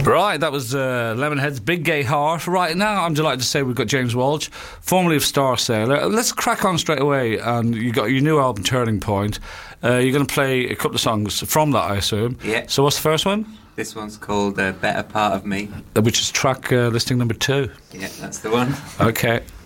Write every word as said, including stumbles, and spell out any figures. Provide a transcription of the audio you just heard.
Right, that was uh, Lemonhead's Big Gay Heart. Right, now I'm delighted to say we've got James Walsh, formerly of Star Sailor. Let's crack on straight away. And you got your new album, Turning Point. Uh, you're going to play a couple of songs from that, I assume. Yeah. So what's the first one? This one's called uh, Better Part of Me. Uh, which is track uh, listing number two. Yeah, that's the one. Okay.